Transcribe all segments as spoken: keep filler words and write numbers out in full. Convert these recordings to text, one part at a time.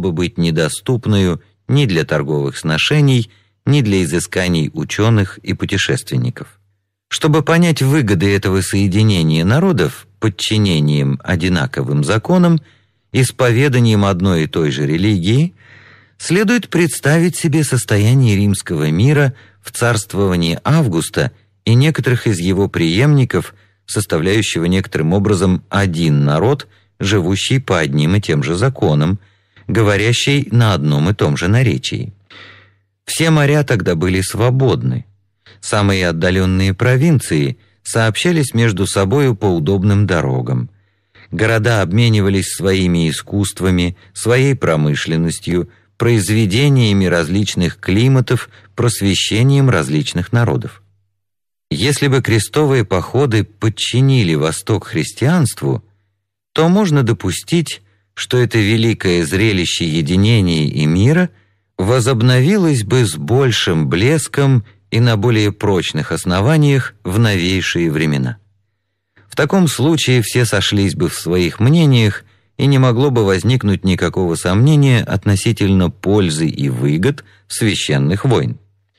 бы быть недоступною ни для торговых сношений, ни для изысканий ученых и путешественников. Чтобы понять выгоды этого соединения народов подчинением одинаковым законам, исповеданием одной и той же религии, следует представить себе состояние римского мира в царствовании Августа и некоторых из его преемников, составляющего некоторым образом один народ, живущий по одним и тем же законам, говорящий на одном и том же наречии. Все моря тогда были свободны. Самые отдаленные провинции сообщались между собою по удобным дорогам. Города обменивались своими искусствами, своей промышленностью, произведениями различных климатов, просвещением различных народов. Если бы крестовые походы подчинили Восток христианству, то можно допустить, что это великое зрелище единения и мира возобновилось бы с большим блеском и на более прочных основаниях в новейшие времена. В таком случае все сошлись бы в своих мнениях, и не могло бы возникнуть никакого сомнения относительно пользы и выгод священных войн.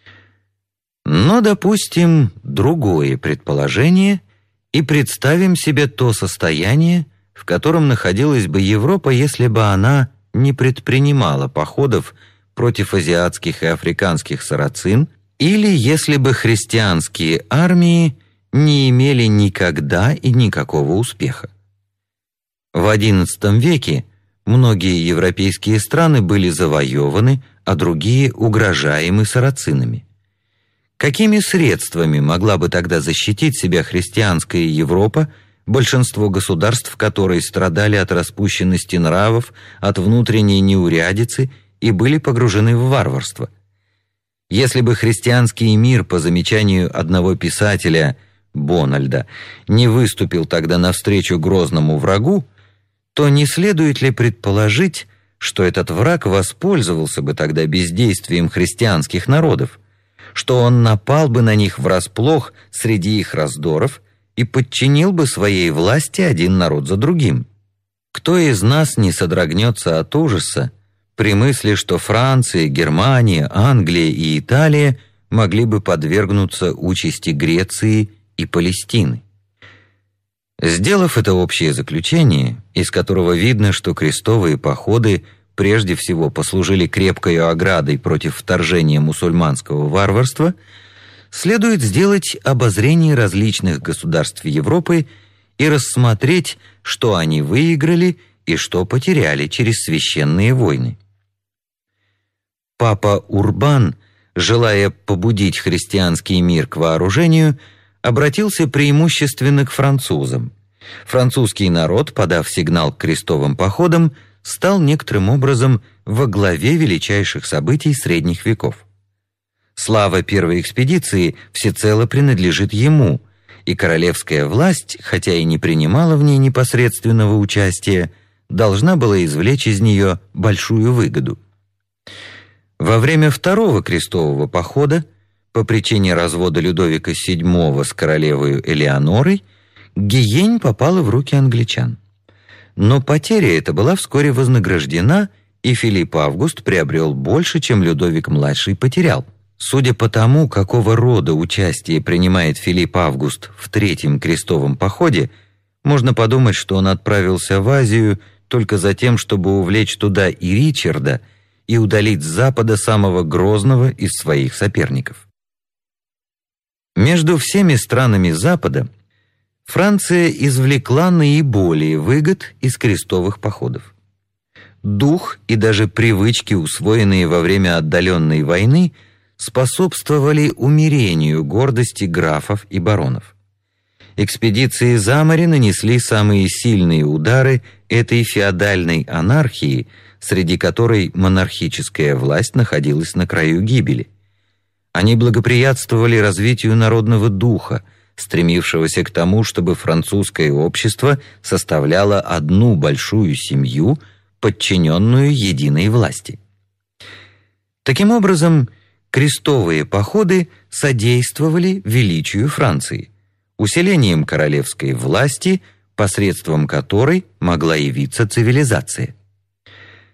Но допустим другое предположение и представим себе то состояние, в котором находилась бы Европа, если бы она не предпринимала походов против азиатских и африканских сарацин, или если бы христианские армии не имели никогда и никакого успеха. В одиннадцатом веке многие европейские страны были завоеваны, а другие угрожаемы сарацинами. Какими средствами могла бы тогда защитить себя христианская Европа, большинство государств которой страдали от распущенности нравов, от внутренней неурядицы и были погружены в варварство? Если бы христианский мир, по замечанию одного писателя Бональда, не выступил тогда навстречу грозному врагу, то не следует ли предположить, что этот враг воспользовался бы тогда бездействием христианских народов, что он напал бы на них врасплох среди их раздоров и подчинил бы своей власти один народ за другим? Кто из нас не содрогнется от ужаса при мысли, что Франция, Германия, Англия и Италия могли бы подвергнуться участи Греции и Палестины? Сделав это общее заключение, из которого видно, что крестовые походы прежде всего послужили крепкой оградой против вторжения мусульманского варварства, следует сделать обозрение различных государств Европы и рассмотреть, что они выиграли и что потеряли через священные войны. Папа Урбан, желая побудить христианский мир к вооружению, обратился преимущественно к французам. Французский народ, подав сигнал к крестовым походам, стал некоторым образом во главе величайших событий средних веков. Слава первой экспедиции всецело принадлежит ему, и королевская власть, хотя и не принимала в ней непосредственного участия, должна была извлечь из нее большую выгоду. Во время второго крестового похода, по причине развода Людовика седьмого с королевой Элеонорой, Гиень попала в руки англичан. Но потеря эта была вскоре вознаграждена, и Филипп Август приобрел больше, чем Людовик-младший потерял. Судя по тому, какого рода участие принимает Филипп Август в третьем крестовом походе, можно подумать, что он отправился в Азию только за тем, чтобы увлечь туда и Ричарда и удалить с запада самого грозного из своих соперников. Между всеми странами Запада Франция извлекла наиболее выгод из крестовых походов. Дух и даже привычки, усвоенные во время отдаленной войны, способствовали умерению гордости графов и баронов. Экспедиции за море нанесли самые сильные удары этой феодальной анархии, среди которой монархическая власть находилась на краю гибели. Они благоприятствовали развитию народного духа, стремившегося к тому, чтобы французское общество составляло одну большую семью, подчиненную единой власти. Таким образом, крестовые походы содействовали величию Франции, усилением королевской власти, посредством которой могла явиться цивилизация.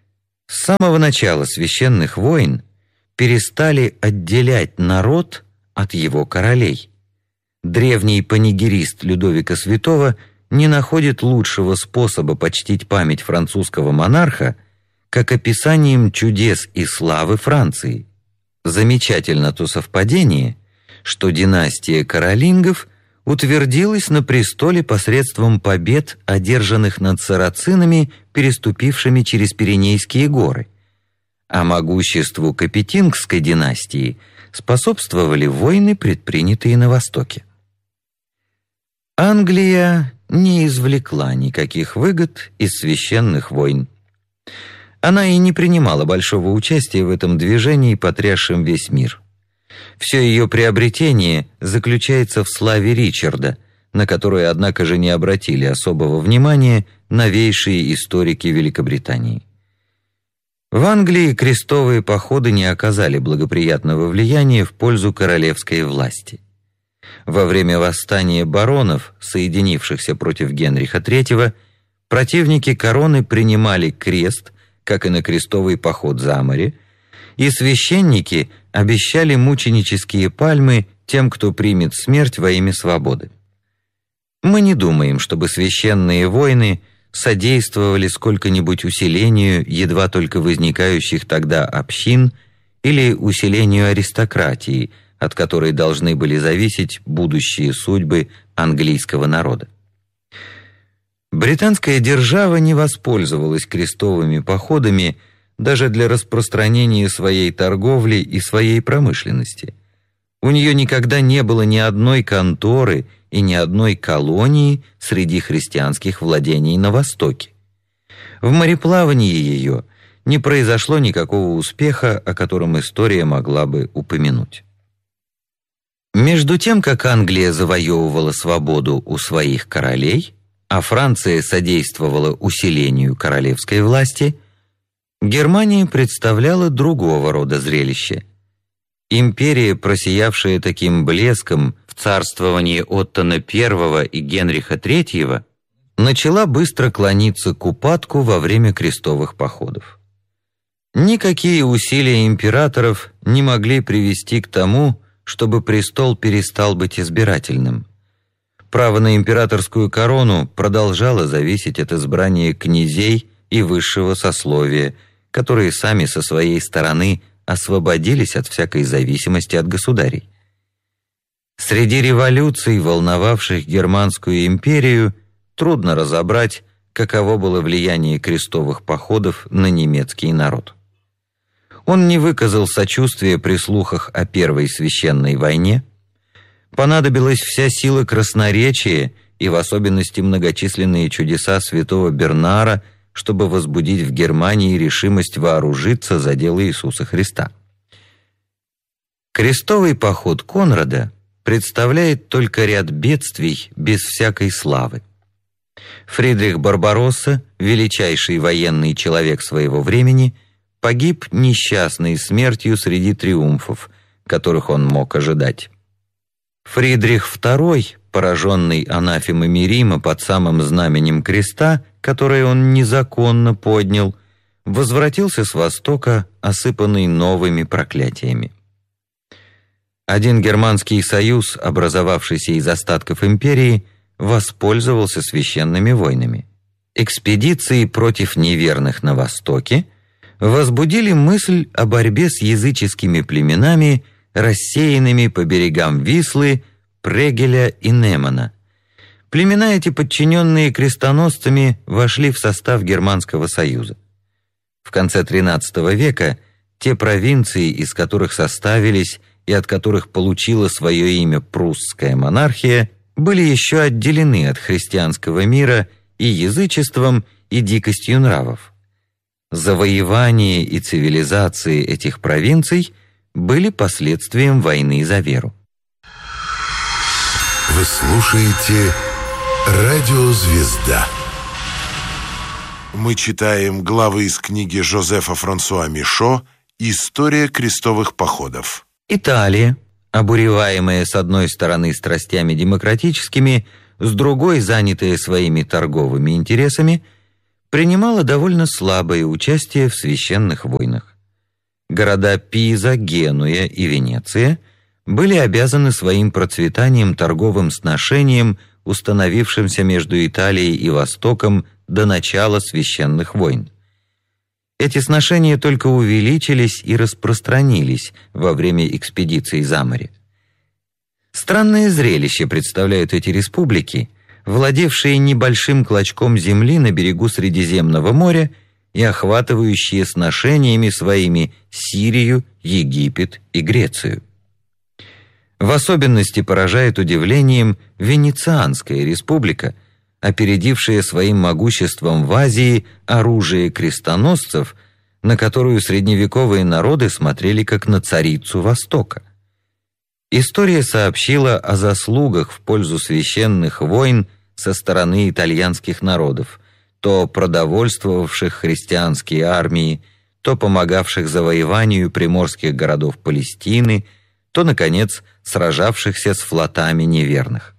С самого начала священных войн перестали отделять народ от его королей. Древний панигерист Людовика Святого не находит лучшего способа почтить память французского монарха, как описанием чудес и славы Франции. Замечательно то совпадение, что династия каролингов утвердилась на престоле посредством побед, одержанных над сарацинами, переступившими через Пиренейские горы, а могуществу Капетингской династии способствовали войны, предпринятые на Востоке. Англия не извлекла никаких выгод из священных войн. Она и не принимала большого участия в этом движении, потрясшем весь мир. Все ее приобретение заключается в славе Ричарда, на которую, однако же, не обратили особого внимания новейшие историки Великобритании. В Англии крестовые походы не оказали благоприятного влияния в пользу королевской власти. Во время восстания баронов, соединившихся против Генриха третьего, противники короны принимали крест, как и на крестовый поход за море, и священники обещали мученические пальмы тем, кто примет смерть во имя свободы. Мы не думаем, чтобы священные войны содействовали сколько-нибудь усилению едва только возникающих тогда общин или усилению аристократии, от которой должны были зависеть будущие судьбы английского народа. Британская держава не воспользовалась крестовыми походами даже для распространения своей торговли и своей промышленности. У нее никогда не было ни одной конторы и ни одной колонии среди христианских владений на Востоке. В мореплавании ее не произошло никакого успеха, о котором история могла бы упомянуть. Между тем, как Англия завоевывала свободу у своих королей, а Франция содействовала усилению королевской власти, Германия представляла другого рода зрелище. Империя, просиявшая таким блеском в царствовании Оттона Первого и Генриха Третьего, начала быстро клониться к упадку во время крестовых походов. Никакие усилия императоров не могли привести к тому, чтобы престол перестал быть избирательным. Право на императорскую корону продолжало зависеть от избрания князей и высшего сословия, которые сами со своей стороны освободились от всякой зависимости от государей. Среди революций, волновавших Германскую империю, трудно разобрать, каково было влияние крестовых походов на немецкий народ. Он не выказал сочувствия при слухах о Первой священной войне. Понадобилась вся сила красноречия и в особенности многочисленные чудеса святого Бернара, чтобы возбудить в Германии решимость вооружиться за дело Иисуса Христа. Крестовый поход Конрада представляет только ряд бедствий без всякой славы. Фридрих Барбаросса, величайший военный человек своего времени, погиб несчастной смертью среди триумфов, которых он мог ожидать. Фридрих Второй, пораженный анафемами Рима под самым знаменем креста, которое он незаконно поднял, возвратился с Востока, осыпанный новыми проклятиями. Один германский союз, образовавшийся из остатков империи, воспользовался священными войнами. Экспедиции против неверных на Востоке возбудили мысль о борьбе с языческими племенами, рассеянными по берегам Вислы, Прегеля и Немана. Племена эти, подчиненные крестоносцами, вошли в состав Германского союза. В конце тринадцатого века те провинции, из которых составились и от которых получила свое имя прусская монархия, были еще отделены от христианского мира и язычеством, и дикостью нравов. Завоевание и цивилизации этих провинций были последствием войны за веру. Вы слушаете «Радио Звезда». Мы читаем главы из книги Жозефа Франсуа Мишо «История крестовых походов». Италия, обуреваемая с одной стороны страстями демократическими, с другой занятая своими торговыми интересами, принимала довольно слабое участие в священных войнах. Города Пиза, Генуя и Венеция были обязаны своим процветанием торговым сношением, установившимся между Италией и Востоком до начала священных войн. Эти сношения только увеличились и распространились во время экспедиций за море. Странное зрелище представляют эти республики, владевшие небольшим клочком земли на берегу Средиземного моря и охватывающие сношениями своими Сирию, Египет и Грецию. В особенности поражает удивлением Венецианская республика, опередившая своим могуществом в Азии оружие крестоносцев, на которую средневековые народы смотрели как на царицу Востока. История сообщила о заслугах в пользу священных войн со стороны итальянских народов, то продовольствовавших христианские армии, то помогавших завоеванию приморских городов Палестины, то, наконец, сражавшихся с флотами неверных.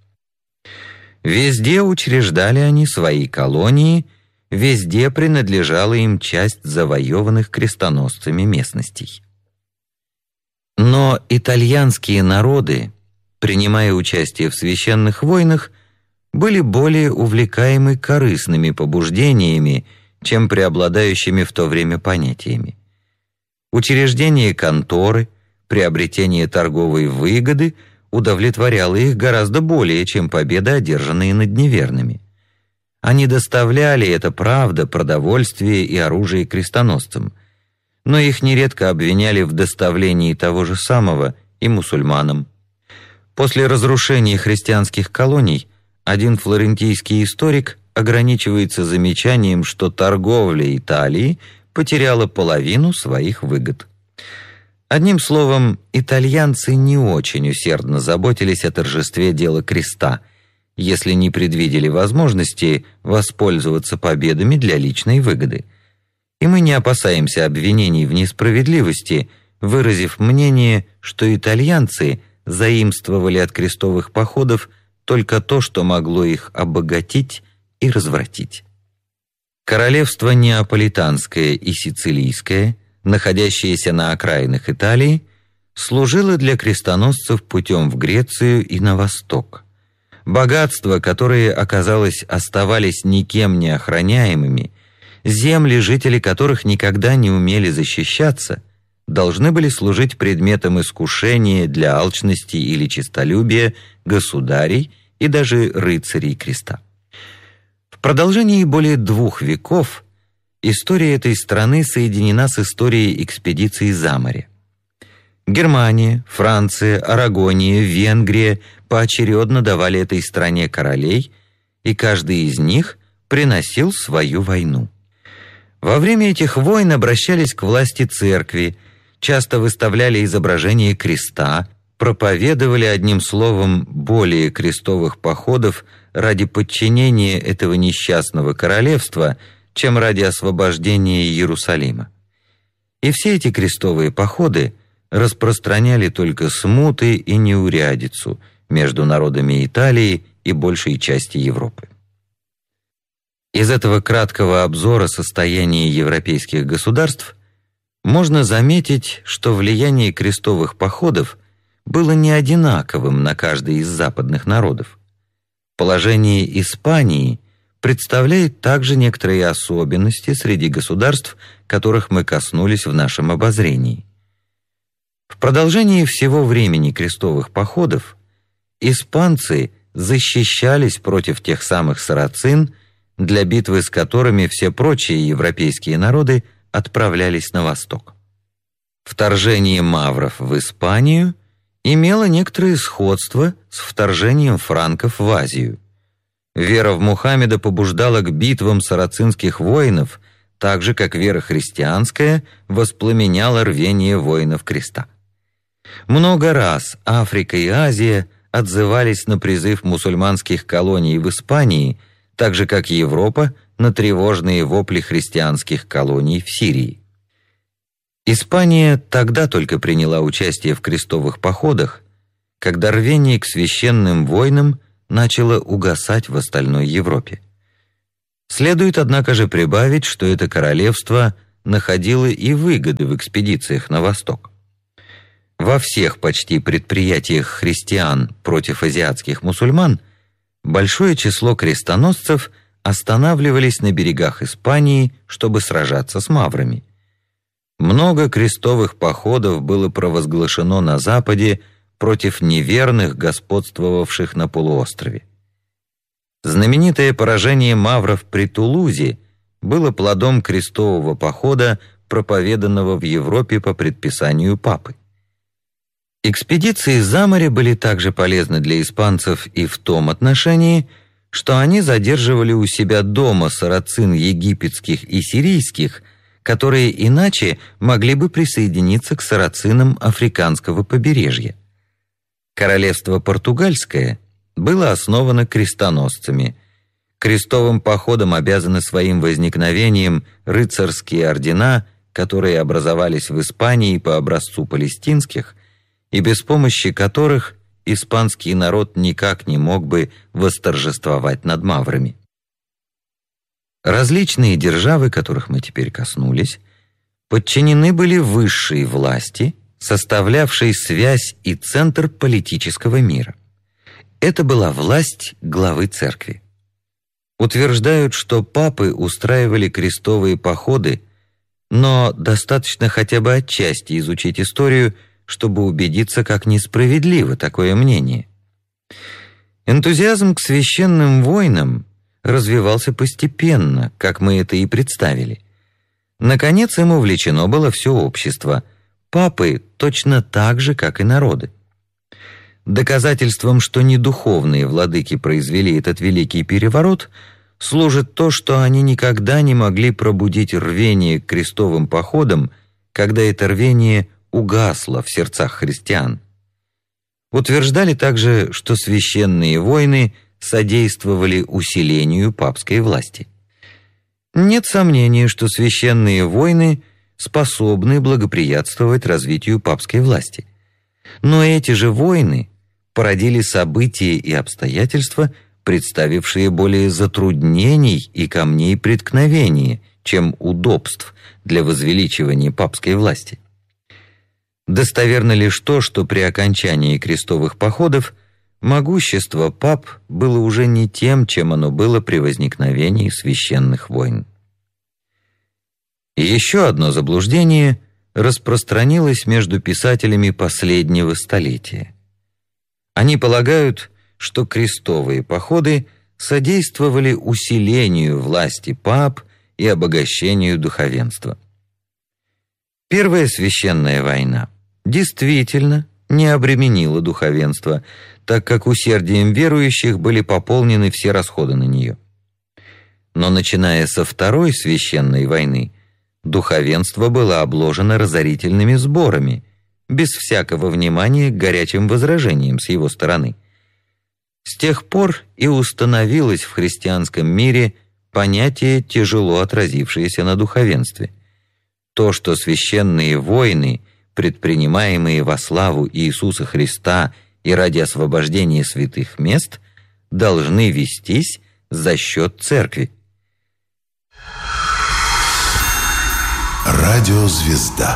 Везде учреждали они свои колонии, везде принадлежала им часть завоеванных крестоносцами местностей. Но итальянские народы, принимая участие в священных войнах, были более увлекаемы корыстными побуждениями, чем преобладающими в то время понятиями. Учреждение конторы, приобретение торговой выгоды удовлетворяло их гораздо более, чем победы, одержанные над неверными. Они доставляли, это правда, продовольствие и оружие крестоносцам, но их нередко обвиняли в доставлении того же самого и мусульманам. После разрушения христианских колоний один флорентийский историк ограничивается замечанием, что торговля Италии потеряла половину своих выгод. Одним словом, итальянцы не очень усердно заботились о торжестве дела креста, если не предвидели возможности воспользоваться победами для личной выгоды. И мы не опасаемся обвинений в несправедливости, выразив мнение, что итальянцы заимствовали от крестовых походов только то, что могло их обогатить и развратить. Королевство Неаполитанское и Сицилийское, находящееся на окраинах Италии, служило для крестоносцев путем в Грецию и на восток. Богатства, которые, оказалось, оставались никем не охраняемыми, земли, жители которых никогда не умели защищаться, должны были служить предметом искушения для алчности или честолюбия государей и даже рыцарей креста. В продолжении более двух веков история этой страны соединена с историей экспедиций за море. Германия, Франция, Арагония, Венгрия поочередно давали этой стране королей, и каждый из них приносил свою войну. Во время этих войн обращались к власти церкви, часто выставляли изображение креста, проповедовали, одним словом, более крестовых походов ради подчинения этого несчастного королевства, чем ради освобождения Иерусалима. И все эти крестовые походы распространяли только смуты и неурядицу между народами Италии и большей части Европы. Из этого краткого обзора состояния европейских государств можно заметить, что влияние крестовых походов было не одинаковым на каждый из западных народов. Положение Испании представляет также некоторые особенности среди государств, которых мы коснулись в нашем обозрении. В продолжении всего времени крестовых походов испанцы защищались против тех самых сарацин, для битвы с которыми все прочие европейские народы отправлялись на восток. Вторжение мавров в Испанию имело некоторое сходство с вторжением франков в Азию. Вера в Мухаммеда побуждала к битвам сарацинских воинов, так же, как вера христианская воспламеняла рвение воинов креста. Много раз Африка и Азия отзывались на призыв мусульманских колоний в Испании, так же, как Европа на тревожные вопли христианских колоний в Сирии. Испания тогда только приняла участие в крестовых походах, когда рвение к священным войнам начало угасать в остальной Европе. Следует, однако же, прибавить, что это королевство находило и выгоды в экспедициях на восток. Во всех почти предприятиях христиан против азиатских мусульман большое число крестоносцев останавливались на берегах Испании, чтобы сражаться с маврами. Много крестовых походов было провозглашено на Западе против неверных, господствовавших на полуострове. Знаменитое поражение мавров при Тулузе было плодом крестового похода, проповеданного в Европе по предписанию папы. Экспедиции за море были также полезны для испанцев и в том отношении, что они задерживали у себя дома сарацин египетских и сирийских, которые иначе могли бы присоединиться к сарацинам африканского побережья. Королевство Португальское было основано крестоносцами. Крестовым походом обязаны своим возникновением рыцарские ордена, которые образовались в Испании по образцу палестинских, и без помощи которых испанский народ никак не мог бы восторжествовать над маврами. Различные державы, которых мы теперь коснулись, подчинены были высшей власти, составлявшей связь и центр политического мира. Это была власть главы церкви. Утверждают, что папы устраивали крестовые походы, но достаточно хотя бы отчасти изучить историю, чтобы убедиться, как несправедливо такое мнение. Энтузиазм к священным войнам развивался постепенно, как мы это и представили. Наконец, им увлечено было все общество, папы точно так же, как и народы. Доказательством, что не духовные владыки произвели этот великий переворот, служит то, что они никогда не могли пробудить рвение к крестовым походам, когда это рвение угасло в сердцах христиан. Утверждали также, что священные войны содействовали усилению папской власти. Нет сомнения, что священные войны способны благоприятствовать развитию папской власти. Но эти же войны породили события и обстоятельства, представившие более затруднений и камней преткновения, чем удобств для возвеличивания папской власти. Достоверно лишь то, что при окончании крестовых походов могущество пап было уже не тем, чем оно было при возникновении священных войн. Еще одно заблуждение распространилось между писателями последнего столетия. Они полагают, что крестовые походы содействовали усилению власти пап и обогащению духовенства. Первая священная война действительно не обременила духовенство, так как усердием верующих были пополнены все расходы на нее. Но начиная со Второй священной войны, духовенство было обложено разорительными сборами, без всякого внимания к горячим возражениям с его стороны. С тех пор и установилось в христианском мире понятие, тяжело отразившееся на духовенстве. То, что священные войны, предпринимаемые во славу Иисуса Христа и ради освобождения святых мест, должны вестись за счет церкви. Радиозвезда.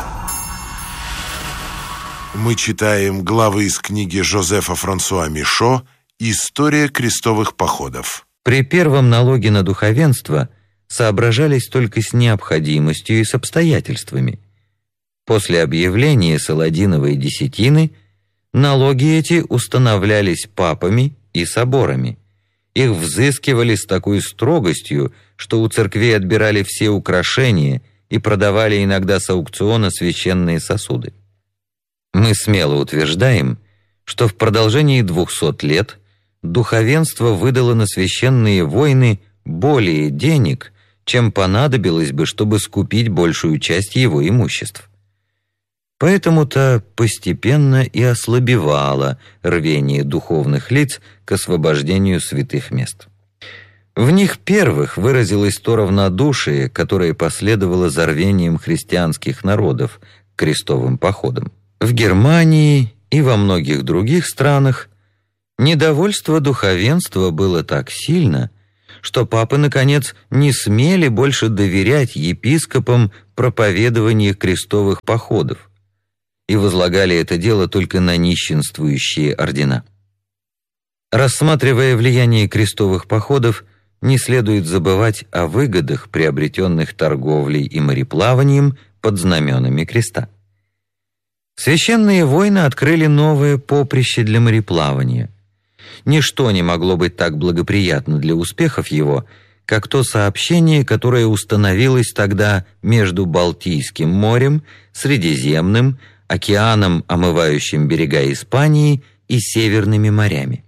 Мы читаем главы из книги Жозефа Франсуа Мишо «История крестовых походов». При первом налоге на духовенство соображались только с необходимостью и с обстоятельствами. После объявления Саладиновой десятины налоги эти устанавливались папами и соборами. Их взыскивали с такой строгостью, что у церквей отбирали все украшения и продавали иногда с аукциона священные сосуды. Мы смело утверждаем, что в продолжении двухсот лет духовенство выдало на священные войны более денег, чем понадобилось бы, чтобы скупить большую часть его имуществ. Поэтому-то постепенно и ослабевало рвение духовных лиц к освобождению святых мест. В них первых выразилось то равнодушие, которое последовало за рвением христианских народов к крестовым походам. В Германии и во многих других странах недовольство духовенства было так сильно, что папы, наконец, не смели больше доверять епископам проповедование крестовых походов и возлагали это дело только на нищенствующие ордена. Рассматривая влияние крестовых походов, не следует забывать о выгодах, приобретенных торговлей и мореплаванием под знаменами креста. Священные войны открыли новое поприще для мореплавания. Ничто не могло быть так благоприятно для успехов его, как то сообщение, которое установилось тогда между Балтийским морем, Средиземным, океаном, омывающим берега Испании, и северными морями.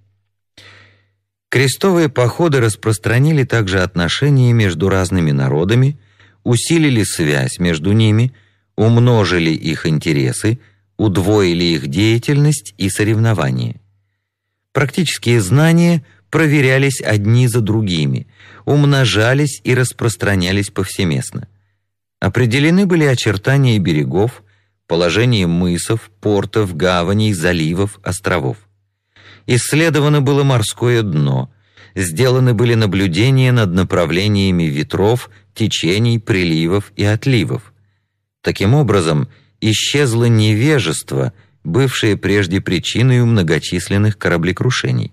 Крестовые походы распространили также отношения между разными народами, усилили связь между ними, умножили их интересы, удвоили их деятельность и соревнования. Практические знания проверялись одни за другими, умножались и распространялись повсеместно. Определены были очертания берегов, положение мысов, портов, гаваней, заливов, островов. Исследовано было морское дно, сделаны были наблюдения над направлениями ветров, течений, приливов и отливов. Таким образом, исчезло невежество, бывшее прежде причиной многочисленных кораблекрушений.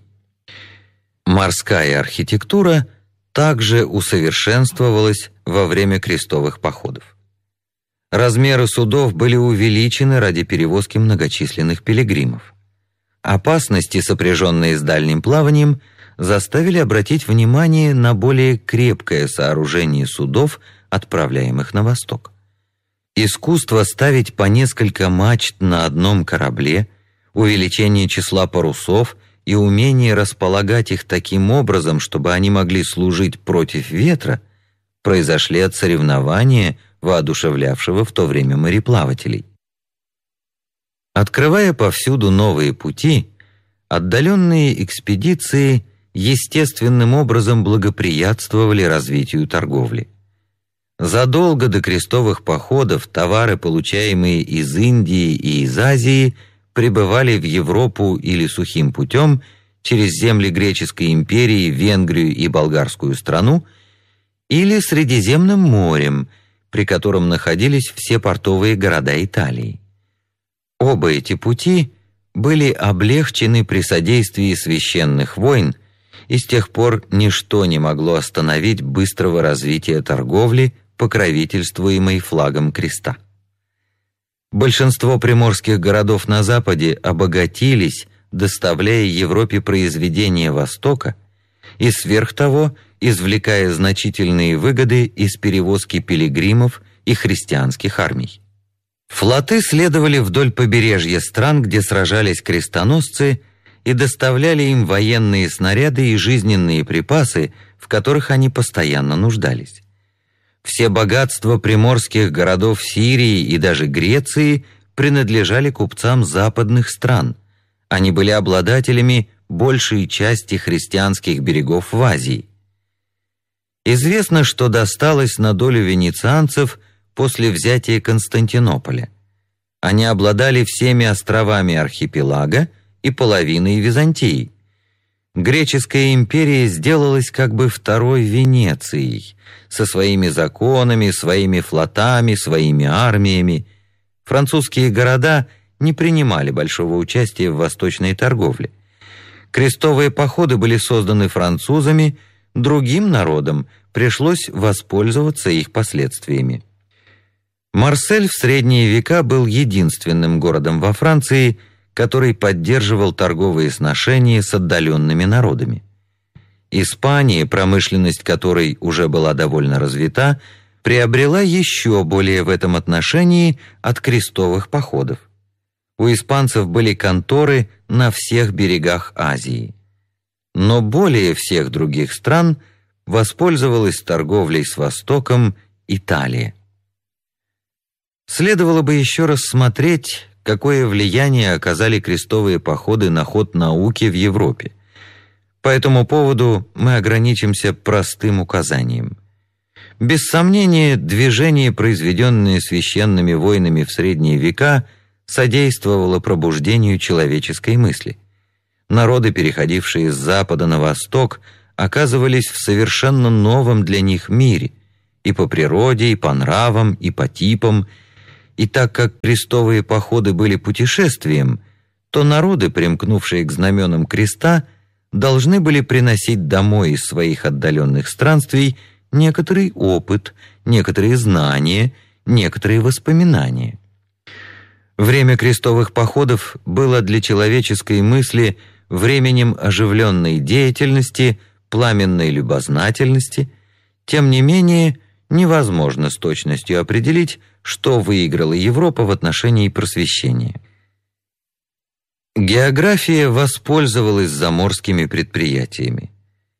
Морская архитектура также усовершенствовалась во время крестовых походов. Размеры судов были увеличены ради перевозки многочисленных пилигримов. Опасности, сопряженные с дальним плаванием, заставили обратить внимание на более крепкое сооружение судов, отправляемых на восток. Искусство ставить по несколько мачт на одном корабле, увеличение числа парусов и умение располагать их таким образом, чтобы они могли служить против ветра, произошли от соревнования, воодушевлявшего в то время мореплавателей. Открывая повсюду новые пути, отдаленные экспедиции естественным образом благоприятствовали развитию торговли. Задолго до крестовых походов товары, получаемые из Индии и из Азии, прибывали в Европу или сухим путем через земли Греческой империи, Венгрию и Болгарскую страну, или Средиземным морем, при котором находились все портовые города Италии. Оба эти пути были облегчены при содействии священных войн, и с тех пор ничто не могло остановить быстрого развития торговли, покровительствуемой флагом креста. Большинство приморских городов на Западе обогатились, доставляя Европе произведения Востока, и сверх того извлекая значительные выгоды из перевозки пилигримов и христианских армий. Флоты следовали вдоль побережья стран, где сражались крестоносцы, и доставляли им военные снаряды и жизненные припасы, в которых они постоянно нуждались. Все богатства приморских городов Сирии и даже Греции принадлежали купцам западных стран. Они были обладателями большей части христианских берегов в Азии. Известно, что досталось на долю венецианцев после взятия Константинополя. Они обладали всеми островами архипелага и половиной Византии. Греческая империя сделалась как бы второй Венецией, со своими законами, своими флотами, своими армиями. Французские города не принимали большого участия в восточной торговле. Крестовые походы были созданы французами, другим народам пришлось воспользоваться их последствиями. Марсель в средние века был единственным городом во Франции, который поддерживал торговые сношения с отдаленными народами. Испания, промышленность которой уже была довольно развита, приобрела еще более в этом отношении от крестовых походов. У испанцев были конторы на всех берегах Азии. Но более всех других стран воспользовалась торговлей с Востоком Италия. Следовало бы еще раз смотреть, какое влияние оказали крестовые походы на ход науки в Европе. По этому поводу мы ограничимся простым указанием. Без сомнения, движение, произведенное священными войнами в средние века, содействовало пробуждению человеческой мысли. Народы, переходившие с запада на восток, оказывались в совершенно новом для них мире, и по природе, и по нравам, и по типам. И так как крестовые походы были путешествием, то народы, примкнувшие к знаменам креста, должны были приносить домой из своих отдаленных странствий некоторый опыт, некоторые знания, некоторые воспоминания. Время крестовых походов было для человеческой мысли временем оживленной деятельности, пламенной любознательности. Тем не менее, невозможно с точностью определить, что выиграла Европа в отношении просвещения. География воспользовалась заморскими предприятиями.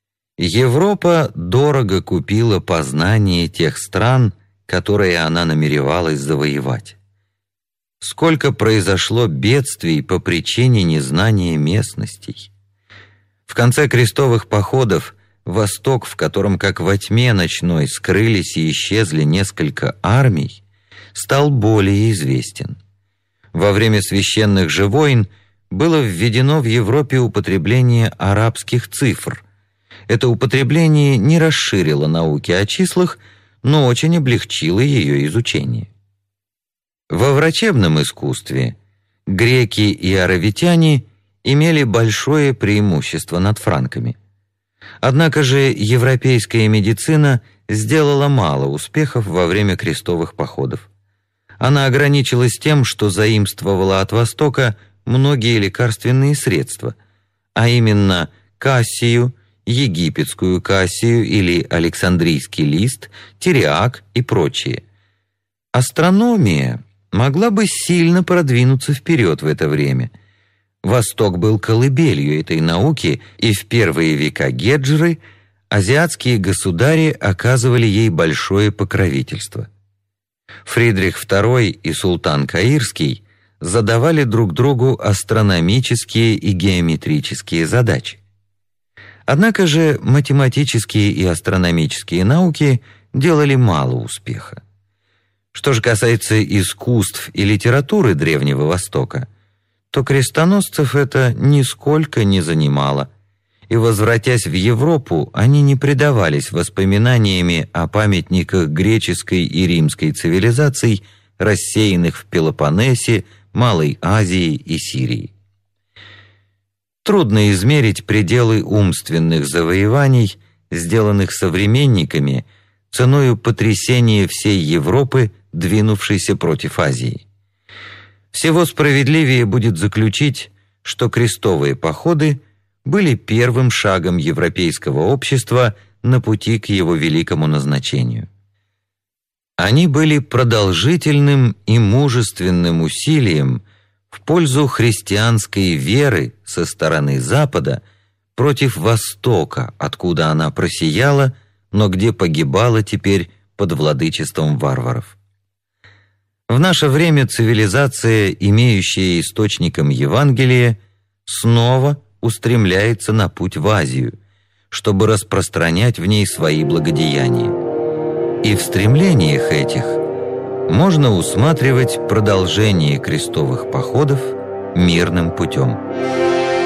Европа дорого купила познание тех стран, которые она намеревалась завоевать. Сколько произошло бедствий по причине незнания местностей. В конце крестовых походов Восток, в котором как во тьме ночной скрылись и исчезли несколько армий, стал более известен. Во время священных же войн было введено в Европе употребление арабских цифр. Это употребление не расширило науки о числах, но очень облегчило ее изучение. Во врачебном искусстве греки и аравитяне имели большое преимущество над франками. Однако же европейская медицина сделала мало успехов во время крестовых походов. Она ограничилась тем, что заимствовала от Востока многие лекарственные средства, а именно кассию, египетскую кассию или александрийский лист, тириак и прочее. Астрономия могла бы сильно продвинуться вперед в это время. Восток был колыбелью этой науки, и в первые века Геджры азиатские государи оказывали ей большое покровительство. Фридрих второй и султан Каирский задавали друг другу астрономические и геометрические задачи. Однако же математические и астрономические науки делали мало успеха. Что же касается искусств и литературы Древнего Востока, то крестоносцев это нисколько не занимало, и, возвратясь в Европу, они не предавались воспоминаниями о памятниках греческой и римской цивилизаций, рассеянных в Пелопоннесе, Малой Азии и Сирии. Трудно измерить пределы умственных завоеваний, сделанных современниками, ценою потрясения всей Европы, двинувшейся против Азии. Всего справедливее будет заключить, что крестовые походы были первым шагом европейского общества на пути к его великому назначению. Они были продолжительным и мужественным усилием в пользу христианской веры со стороны Запада против Востока, откуда она просияла, но где погибала теперь под владычеством варваров. В наше время цивилизация, имеющая источником Евангелие, снова устремляется на путь в Азию, чтобы распространять в ней свои благодеяния. И в стремлениях этих можно усматривать продолжение крестовых походов мирным путем.